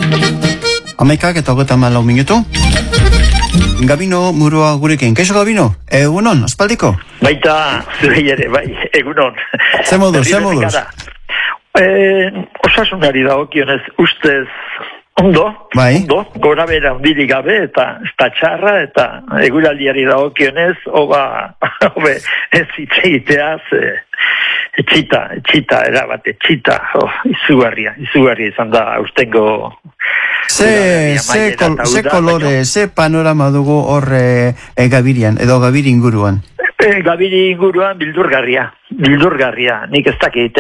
Amaikak eta 34 minutu. Gabino Murua gurekin. Kaixo Gabino? Egunon, aspaldiko? Baita, zure ere, bai, egunon. Ze moduz? Osasunari dagokionez ustez ondo, gora bera hundirik gabe, eta txarra, eta eguraldiari dagokionez, hobe ez itzeiteaz, etxita, erabate, izugarria izan da urtengo. Ze kolore, ze panorama dugu hor Gabirian, edo Gabiri inguruan? Gabiri inguruan bildurgarria, nik ez dakit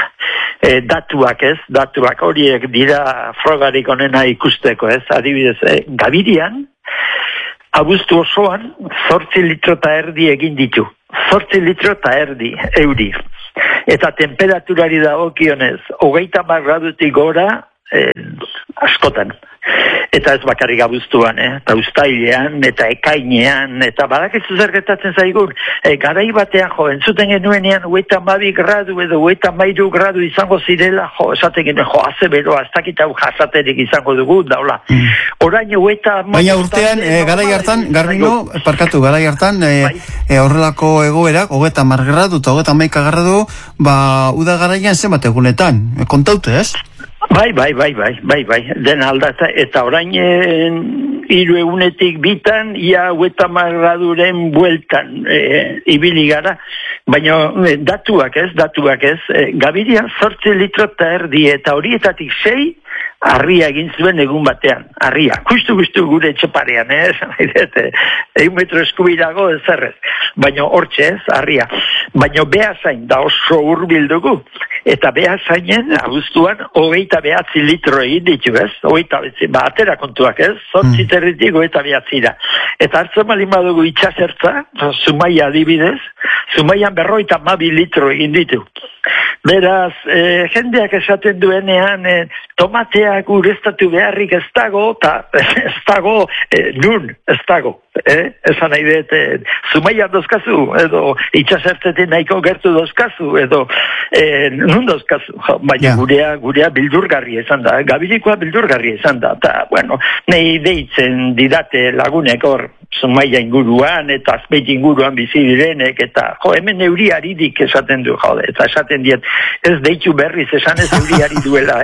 datuak horiek dira frogarik onena ikusteko, adibidez, Gabirian, abuztu osoan, 8 litro eta erdi egin ditu, 8 litro eta erdi euri, eta temperaturari dagokionez, 30 gradutik gora, askotan. Eta ez bakarrik abuztuan, eta uztailean, eta ekainean, eta badakizu zer gertatzen zaigun, garai batean, entzuten genuenean, 32 gradu edo 33 gradu izango zirela, esaten genuen, haze beroa, ez dakit hau jasaterik izango dugu, daula. Orain, baina urtean, garai hartan, Garbino, parkatu, garai hartan, horrelako egoerak, 30 gradu eta 31 gradu, uda garaian zenbat egunetan, kontaute, ez? Bai, den aldata, eta orain 3 egunetik bitan, ia 30 graduren bueltan ibili gara, baina datuak ez, Gabirian 8 litro eta erdi, eta horietatik 6, harria egin zuen egun batean, harria, justu gure etxeparean, egin metro eskubirago ezerrez, baina hortxe ez, harria, baina Beasain da oso hurbil dugu, eta Beasainen abuztuan 29 litro egin ditu ez, atera kontuak ez, 8 territik 29, eta hartzen malin badugu itxasertza, Zumaia adibidez, Zumaian 52 litro egin ditu. Beraz, jendeak esaten duenean, tomateak ureztatu beharrik ez dago, esan nahi dut, Zumaian dozkazu, edo itxasertzetik nahiko gertu dozkazu, edo nun dozkazu, baina gurea bildurgarri izan da, Gabirikoa bildurgarri izan da, eta, bueno, nahi deitzen didate lagunek hor, Zumaia inguruan, eta Azpeiti inguruan bizi direnek, eta, hemen euriaridik esaten du, eta esaten diet, ez deitu berriz, esan ez euriari duela,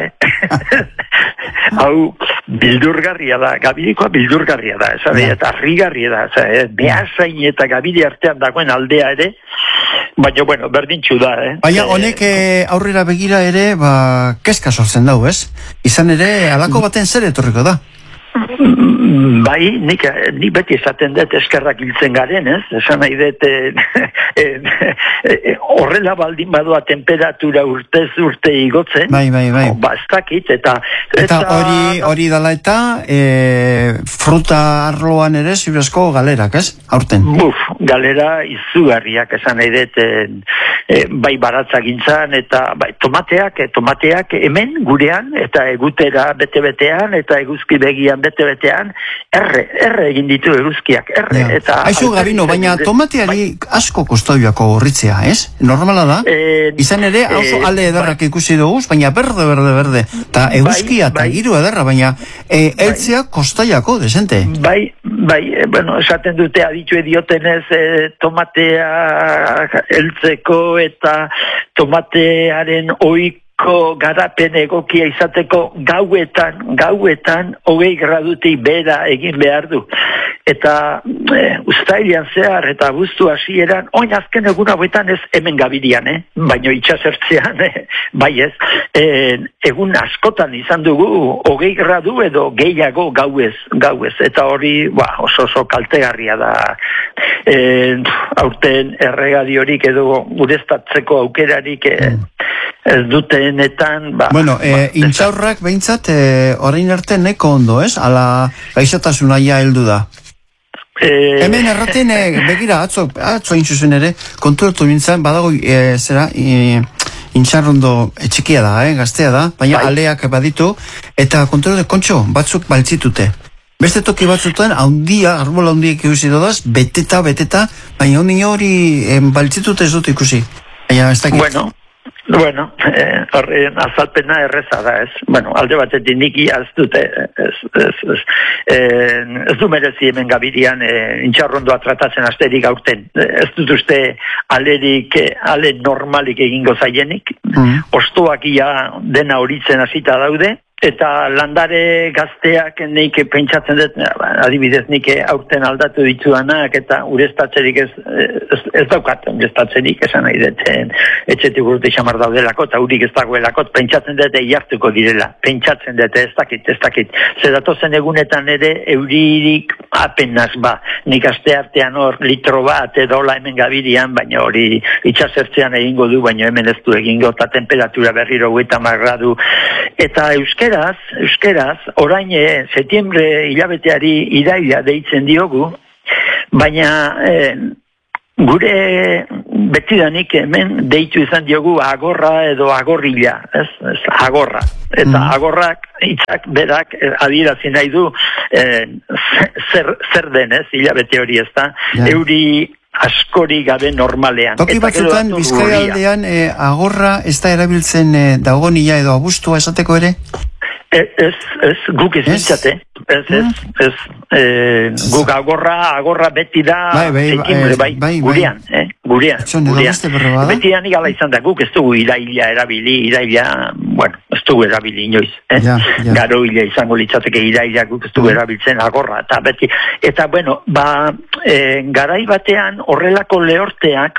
Hau, bildurgarria da, Gabirikoa bildurgarria da, eta harrigarria da, Beasain eta Gabiri artean dagoen aldea ere, baina, bueno, berdintxu da, Baina, honek aurrera begira ere, kezka sortzen dau, ez? Izan ere, alako baten zer etorriko da? Bai, nik beti esaten dut eskerrak hiltzen garen, ez? Esan nahi dut horrela baldin badoa temperatura urtez urte igotzen. Bai. Ez dakit, eta hori dala eta fruta arloan ere ziurezko galerak, ez? Aurten. Galera izugarriak esan nahi dut bai baratzagintzan, eta tomateak hemen gurean, eta egutera bete-betean, eta eguzki begian bete-betean, erre egin ditu eguzkiak, eta... Aizu, Gabino, baina tomateari asko kostoiako horritzea, ez? Normala da? Izan ere, oso alde edarrak ikusi duguz, baina berde, eta eguzkia eta giru edarra, baina eltzea kostaiako, desente? Bai, bueno, esaten dute aditu ediotenez tomatea eltzeko eta tomatearen oiko garapen egokia izateko gauetan 20 gradutik bera egin behar du. Eta uztailean zehar eta abuztu hasieran, oin azken egun hauetan ez hemen Gabirian, baino itxasertzean, bai ez, egun askotan izan dugu 20 gradu edo gehiago gauez, eta hori oso kaltegarria da. Aurten erregadiorik edo ureztatzeko aukerarik ez dutenetan... Bueno, intxaurrak behintzat orain arte neko ondo, ez? Ala gaixotasuna ja heldu da. Hemen erraten, begira, atzo intzuzen ere, konturatu nintzen, badago, intxarrondo txikia da, gaztea da, baina aleak baditu, eta konturatu kontxo, batzuk baltzitute. Beste toki batzutan, arbola handiek ikusi dodaz, beteta, baina hori baltzitute ez dut ikusi. Bueno, Bueno, horren azalpena erreza da, ez? Bueno, alde batetik niki ez dute, ez du merezi hemen Gabirian intxarrondoa tratatzen asterik aurten. Ez dut uste ale normalik egingo zaienik. Ostoak ia dena horitzen hasita daude. Eta landare gazteak nik pentsatzen dut, adibidez nik aurten aldatu dituanak eta urestatzerik ez daukat urestatzerik, esan nahi dut, etxetik urte xamar daudelako eta urik ez dagoelako, pentsatzen dut jartuko direla, pentsatzen dut ez dakit. Zedatozen egunetan ere euririk apenas nik aste artean hor litro bat edola hemen Gabirian, baina hori itxasertzean egingo du, baina hemen ez du egingo, eta temperatura berriro 30 gradu, eta Euskeraz, orain setiembre hilabeteari iraila deitzen diogu, baina gure betidanik hemen deitu izan diogu agorra edo agorrila, ez agorra. Eta agorrak, hitzak berak adierazi nahi du zer denez, hilabete hori ez da, euri askori gabe normalean. Toki batzutan, Bizkaia aldean agorra ez da erabiltzen dagonia edo abuztua esateko ere? Ez, guk ez bintzate. Guk agorra beti da gurean. Beti da nik ala izan da, guk ez dugu iraila erabili, ez dugu erabili inoiz. Garo ila izango litzateke iraila guk ez dugu erabiltzen agorra. Eta bueno, garai batean horrelako lehorteak,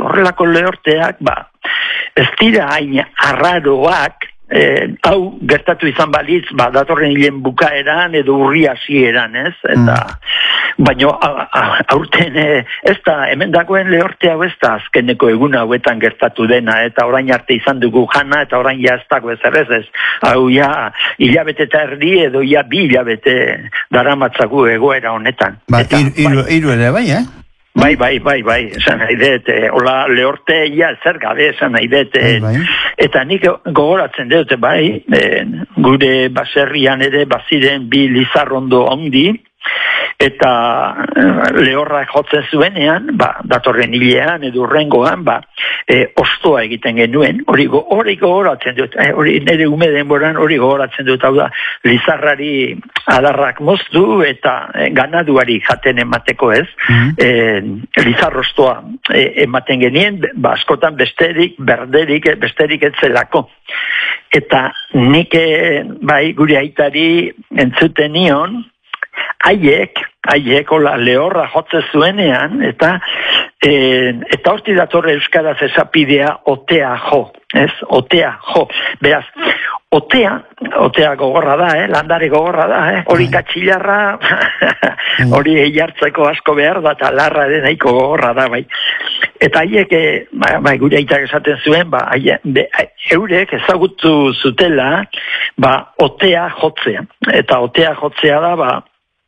ez dira hain arraroak, hau gertatu izan balitz, datorren hilen bukaeran edo urri hasieran, ez? Eta, baina aurten ez da, hemen dagoen lehorte hau ez da azkeneko egun hauetan gertatu dena, eta orain arte izan dugu jana, eta orain ja ez dago ez. Hau ja hilabete eta erdi edo ja 2 hilabete daramatzagu egoera honetan. Hiru ere bai, Bai, esan nahi dut, hola lehorte ia zer gabe esan nahi dut, eta nik gogoratzen dut, gure baserrian ere baziren 2 lizarrondo handi, eta lehorrak jotzen zuenean, datorren hilean edo urrengoan, ostoa egiten genuen, hori gogoratzen dut, hori nire ume denboran hori gogoratzen dut, hau da, lizarrari adarrak moztu eta ganaduari jaten emateko ez, lizarrostoa ematen genien, askotan besterik ez zelako. Eta nik gure aitari entzuten nion, haiek hola lehorra jotze zuenean, eta horti datorre euskaraz esapidea otea jo, ez? Otea jo. Beraz, otea gogorra da, landare gogorra da, hori katxilarra, hori jartzeko asko behar da, eta larra ere nahiko gogorra da, bai. Eta haiek, gure aitak esaten zuen, eurek ezagutu zutela, otea jotzea. Eta otea jotzea da,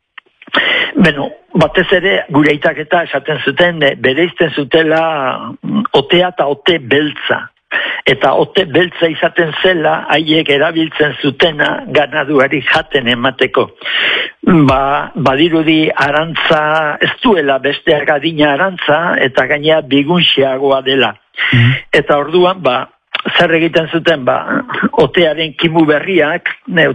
batez ere gure aitak eta esaten zuten, bereizten zutela otea eta ote beltza. Eta ote beltza izaten zela, haiek erabiltzen zutena ganaduari jaten emateko. Badirudi arantza, ez duela besteak adina arantza, eta gainea bigunxiagoa dela. Eta orduan, zer egiten zuten, otearen kimu berriak,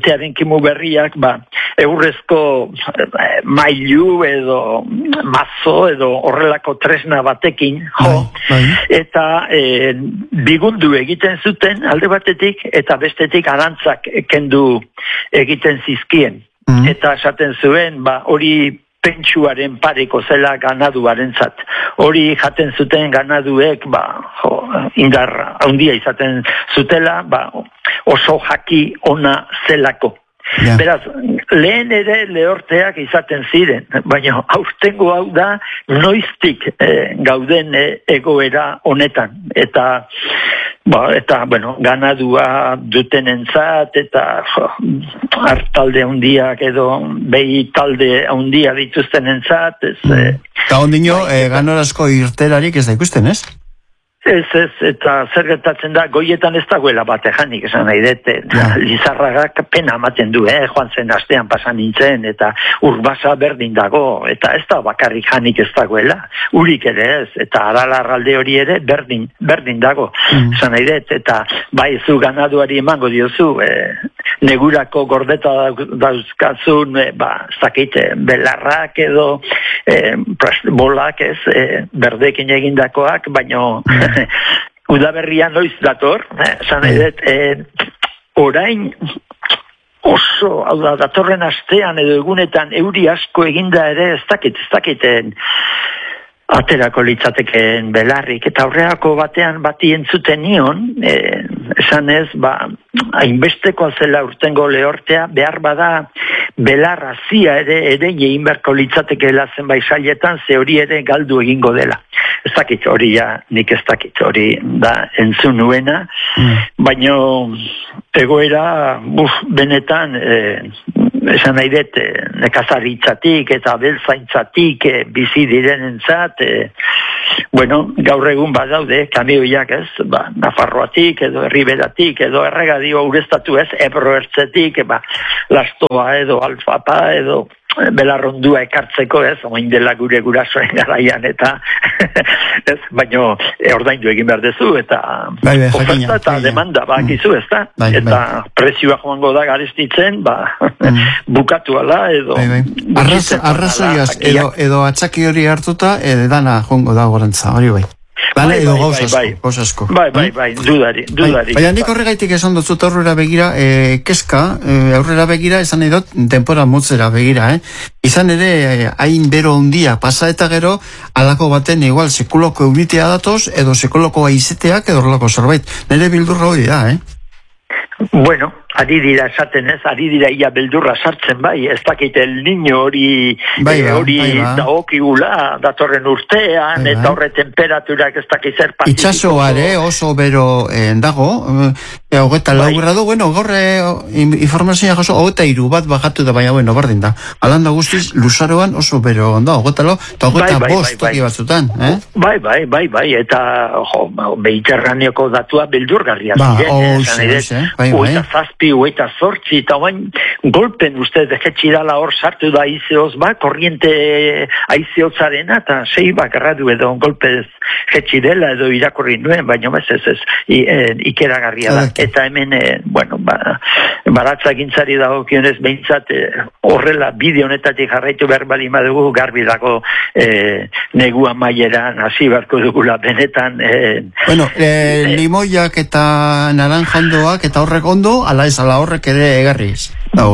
eurrezko mailu edo mazo edo horrelako tresna batekin, eta bigundu egiten zuten alde batetik, eta bestetik arantzak kendu egiten zizkien. Eta esaten zuen, hori pentsuaren pareko zela ganaduaren zat. Hori jaten zuten ganaduek, indar handia izaten zutela, oso jaki ona zelako. Beraz, lehen ere lehorteak izaten ziren, baina aurtengo hau da noiztik gauden egoera honetan. Eta ganadua dutenentzat eta hartalde handiak edo behi talde handia dituztenentzat. Eta ondino, ganorazko irterarik ez da ikusten, ez? eta zer gertatzen da, goietan ez dagoela bate janik, esan nahi dut, Lizarragak pena ematen du, joan zen astean pasan nintzen, eta Urbasa berdin dago, eta ez da bakarrik janik ez dagoela, urik ere ez, eta Aralarralde hori ere berdin dago, esan nahi dut, eta bai zu ganaduari emango diozu, negurako gordeta dauzkazun, zakite, belarrak edo bolak ez, berdekin egindakoak, baino udaberrian noiz dator, esan edet, orain oso, hau da, datorren astean edo egunetan euri asko eginda ere ez dakiten aterako litzatekeen belarrik, eta horreako batean bati entzuten nion, esan ez, hainbesteko zela urtengo lehortea, behar bada belarra zia ere egin beharko litzatekeela zenbait sailetan, ze hori ere galdu egingo dela. Ez dakit hori nik ez dakit hori da entzun nuena, baino egoera, benetan, esan nahi dut, nekazaritzatik eta beltzaintzatik bizi direnentzat, gaur egun badaude, kamioiak ez, Nafarroatik edo Herriberatik edo Erregadio ureztatu ez, Ebro ertzetik, Lastoa edo Alfapa edo belarrondua ekartzeko ez, oin dela gure gurasoen garaian eta ez, baino ordaindu egin behar dezu eta oferta eta demanda bakizu ez da, eta prezioa joango da garestitzen, bukatu ala edo arrazoiaz edo atzaki hori hartuta dana joango da gorantza, hori bai. Edo gauzasko. Bai, dudari. Baina nik horregaitik esan dut aurrera begira, keska, aurrera begira, esan nahi dut, denpora motzera begira, Izan ere, hain bero hundia pasa eta gero, alako baten igual, sekuloko euritea datoz, edo sekuloko aizeteak, edo horrelako zerbait. Nire bildurra hori da, Bueno, ari dira esaten ez, ari dira ia beldurra sartzen bai, ez dakit el niño hori dagokigula datorren urtean, eta horre temperaturak ez dakit zer pasifiko. Itxasoare oso bero dago, hogeta gradu, gaur informazioa jaso, 23 bat bajatu da, baina bardin da. Alanda guztiz, luzaroan oso bero da, hogeta eta hogeta bost toki batzutan. Bai, eta Mediterraneoko datua beldurgarria ziren, Oita zazpi, oita zortzi, eta oain golpen uste dejetxi dala hor sartu da aizeoz, korriente aizeozarena, eta 6 gradu edo golpez jetxi dela edo irakorri nuen, baina ez, ikeragarria da. Eta hemen, baratza gintzari dago kionez behintzat, horrela bide honetatik jarraitu behar bali madugu, garbi dago negua maieran hasi beharko dugula benetan. Limoiak eta naranjandoak eta horrek ondo, ala ez ala horrek ere egarriz.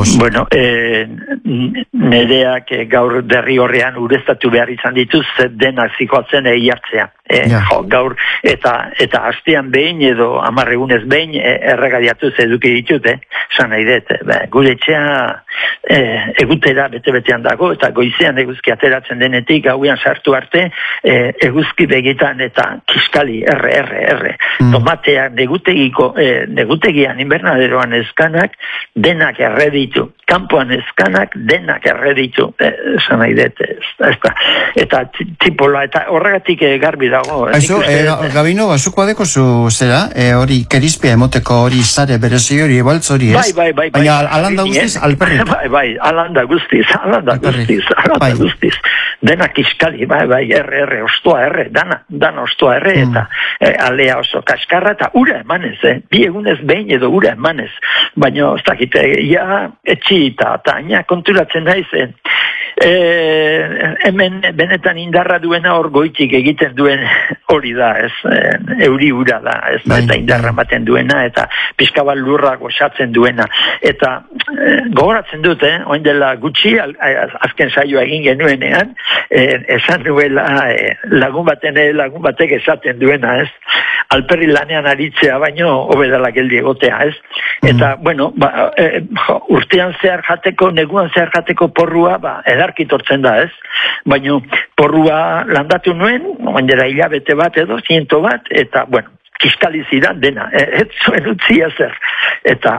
Nereak gaur derri horrean ureztatu behar izan dituz, denak zikoatzen jartzea. Gaur, eta astean behin edo 10 egunez behin erregadiatuz eduki ditut, esan nahi dut. Gure etxea egutera bete-betean dago, eta goizean eguzki ateratzen denetik, gauean sartu arte, eguzki begitan eta kiskali, erre. Tomateak negutegian invernaderoan eskanak, denak erreditu. Kanpoan eskanak, denak erreditu. Esan nahi dut, eta tipola, eta horregatik garbi dago. Gabino, bazuko adeko zu zera, hori kerizpia emoteko hori zare berezi hori ebaltz hori ez? Bai. Baina alanda guztiz, alperrik. Bai, alanda guztiz. Denak iskali, bai, erre, ostoa erre, dana ostoa erre, eta alea oso kaskarra, eta ura emanez, bi egunez behin edo ura emanez. Baina, ez dakite, etxi eta aina konturatzen naiz, hemen benetan indarra duena hor goitik egiten duen hori da, euri ura da, eta indarra ematen duena, eta pixkabal lurra goxatzen duena. Eta gogoratzen dut, oin dela gutxi, azken saioa egin genuenean, esan nuela lagun batek esaten duena, alperri lanean aritzea baino hobedala geldi egotea, Eta, urtean zehar jateko, neguan zehar jateko porrua, edarkitortzen da, Baina porrua landatu nuen, oindera hilabete bat edo, 100 bat, eta, kiskali zidan dena, ez zuen utzia zer. Eta,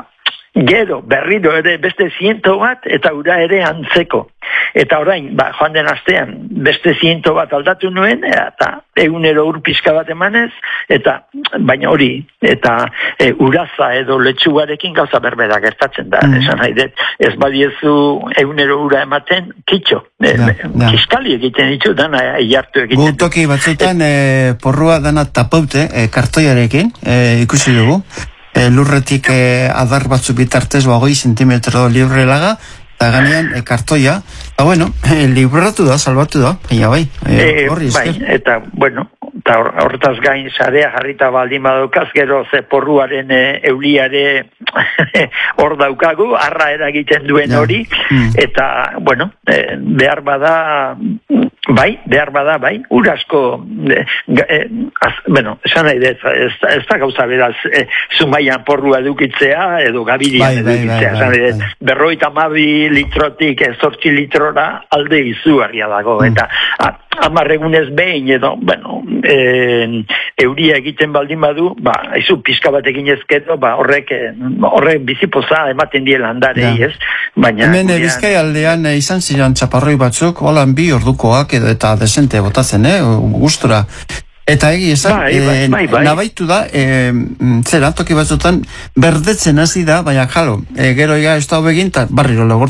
Gero, berriro ere beste 100 bat, eta ura ere antzeko. Eta orain, joan den astean, beste 100 bat aldatu nuen, eta 100 ur pixka bat emanez, eta, baina hori, eta uraza edo letxugarekin gauza berbera gertatzen da. Esan nahi dut, ez badiezu 100 ura ematen, kitxo. Kiskali egiten ditu, dana iartu egiten. Gutoki batzutan, porrua dana tapaute, kartoiarekin, ikusi dugu. Lurretik adar batzu bitartez 20 zentimetro librelaga, eta ganean kartoia, eta bueno, libratu da, salbatu da, baina bai, horri bai, eta bueno, eta horretaz gain sarea jarrita baldin badaukaz, gero ze porruaren euliare hor daukagu, arra eragiten duen hori, eta bueno, behar bada, bai, urasko, bueno, esan nahi dut, ez da gauza beraz, zumaian porrua edukitzea, edo gabirian edukitzea, esan nahi dut, 52 litrotik 8 litrora alde izugarria dago, eta 10 egunez behin edo, bueno, euria egiten baldin badu, aizu pizka batekin ezketo, horrek bizipoza ematen die landarei, ez? Hemen Bizkai aldean izan ziren txaparroi batzuk, holan 2 ordukoak edo eta desente botatzen, gustura. Eta egi esan, nabaitu da, zera, toki batzutan, berdetzen hasi da, baina jalo, gero ez da hobegin, eta barriro